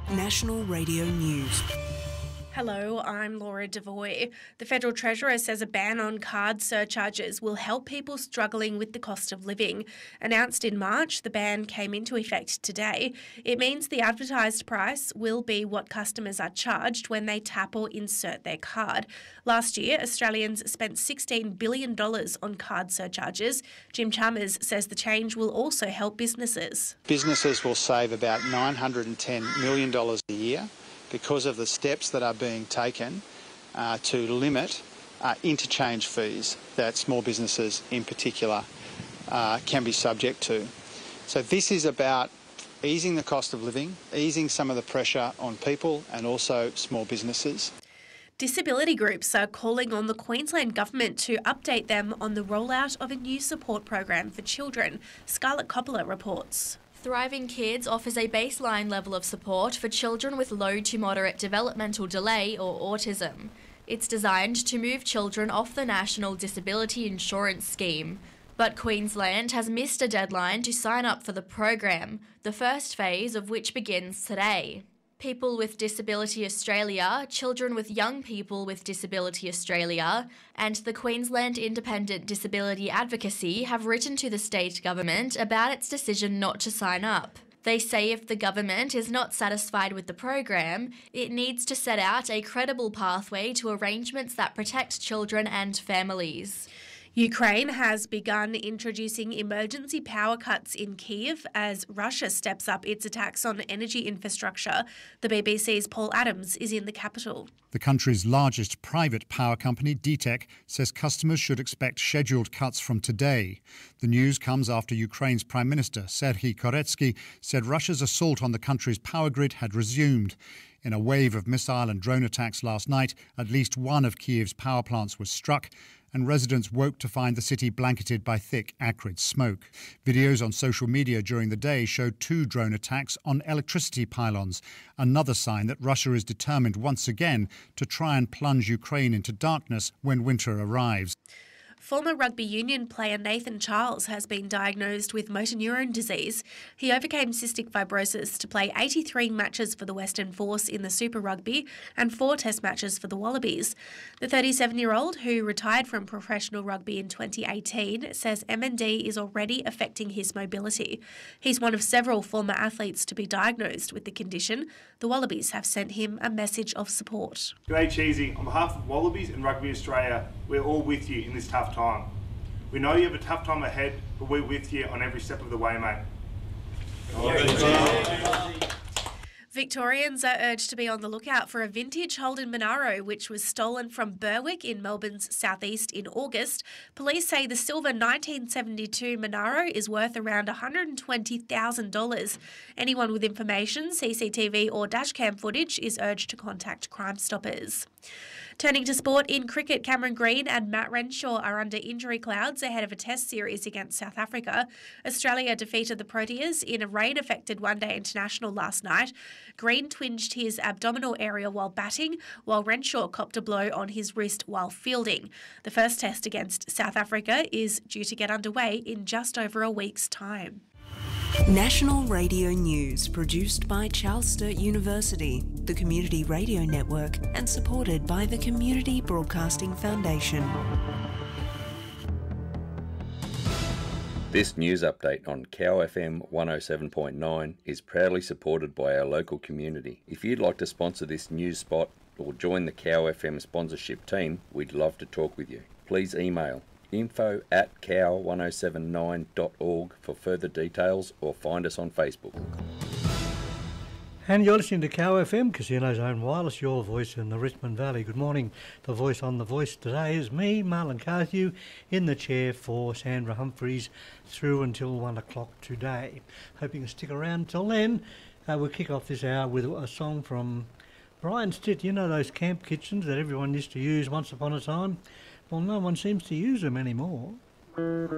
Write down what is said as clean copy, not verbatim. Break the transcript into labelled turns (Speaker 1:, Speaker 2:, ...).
Speaker 1: National Radio News.
Speaker 2: Hello, I'm Laura Devoy. The Federal Treasurer says a ban on card surcharges will help people struggling with the cost of living. Announced in March, the ban came into effect today. It means the advertised price will be what customers are charged when they tap or insert their card. Last year, Australians spent $16 billion on card surcharges. Jim Chalmers says the change will also help businesses.
Speaker 3: Businesses will save about $910 million a year because of the steps that are being taken to limit interchange fees that small businesses in particular can be subject to. So this is about easing the cost of living, easing some of the pressure on people and also small businesses.
Speaker 2: Disability groups are calling on the Queensland Government to update them on the rollout of a new support program for children. Scarlett Coppola reports.
Speaker 4: Thriving Kids offers a baseline level of support for children with low to moderate developmental delay or autism. It's designed to move children off the National Disability Insurance Scheme. But Queensland has missed a deadline to sign up for the program, the first phase of which begins today. People with Disability Australia, Children with Young People with Disability Australia, and the Queensland Independent Disability Advocacy have written to the state government about its decision not to sign up. They say if the government is not satisfied with the program, it needs to set out a credible pathway to arrangements that protect children and families.
Speaker 2: Ukraine has begun introducing emergency power cuts in Kyiv as Russia steps up its attacks on energy infrastructure. The BBC's Paul Adams is in the capital.
Speaker 5: The country's largest private power company, DTEK, says customers should expect scheduled cuts from today. The news comes after Ukraine's Prime Minister, Serhiy Koretsky, said Russia's assault on the country's power grid had resumed. In a wave of missile and drone attacks last night, at least one of Kyiv's power plants was struck, and residents woke to find the city blanketed by thick, acrid smoke. Videos on social media during the day showed 2 drone attacks on electricity pylons, another sign that Russia is determined once again to try and plunge Ukraine into darkness when winter arrives.
Speaker 2: Former rugby union player Nathan Charles has been diagnosed with motor neurone disease. He overcame cystic fibrosis to play 83 matches for the Western Force in the Super Rugby and 4 test matches for the Wallabies. The 37-year-old, who retired from professional rugby in 2018, says MND is already affecting his mobility. He's one of several former athletes to be diagnosed with the condition. The Wallabies have sent him a message of support.
Speaker 6: G'day Cheesy, on behalf of Wallabies and Rugby Australia, we're all with you in this tough time. We know you have a tough time ahead, but we're with you on every step of the way, mate.
Speaker 2: Victorians are urged to be on the lookout for a vintage Holden Monaro which was stolen from Berwick in Melbourne's southeast in August. Police say the silver 1972 Monaro is worth around $120,000. Anyone with information, CCTV or dashcam footage is urged to contact Crime Stoppers. Turning to sport, in cricket, Cameron Green and Matt Renshaw are under injury clouds ahead of a test series against South Africa. Australia defeated the Proteas in a rain-affected one-day international last night. Green twinged his abdominal area while batting, while Renshaw copped a blow on his wrist while fielding. The first test against South Africa is due to get underway in just over a week's time.
Speaker 1: National Radio News, produced by Charles Sturt University, the Community Radio Network, and supported by the Community Broadcasting Foundation.
Speaker 7: This news update on Cow FM 107.9 is proudly supported by our local community. If you'd like to sponsor this news spot or join the Cow FM sponsorship team, we'd love to talk with you. Please email info@cow1079.org for further details or find us on Facebook.
Speaker 8: And you're listening to Cow FM, Casino's own wireless, your voice in the Richmond Valley. Good morning. The voice on The Voice today is me, Marlon Carthew, in the chair for Sandra Humphreys through until 1 o'clock today. Hope you can stick around till then. We'll kick off this hour with a song from Brian Stitt. You know those camp kitchens that everyone used to use once upon a time? Well, no one seems to use them anymore.